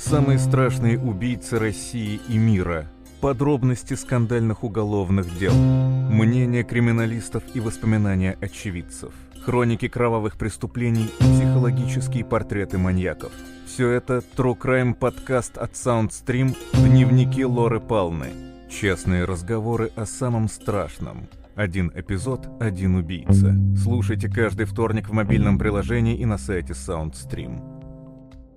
Самые страшные убийцы России и мира. Подробности скандальных уголовных дел. Мнения криминалистов и воспоминания очевидцев. Хроники кровавых преступлений и психологические портреты маньяков. Все это True Crime подкаст от Soundstream «Дневники Лоры Палны». Честные разговоры о самом страшном. Один эпизод, один убийца. Слушайте каждый вторник в мобильном приложении и на сайте Soundstream.